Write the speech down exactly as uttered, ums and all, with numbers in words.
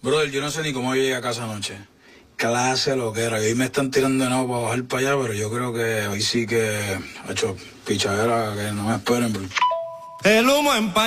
Brother, yo no sé ni cómo llegué a casa anoche. Clase lo que era. Hoy me están tirando de nuevo para bajar para allá, pero yo creo que hoy sí que ha hecho pichadera, que no me esperen. Bro. El humo en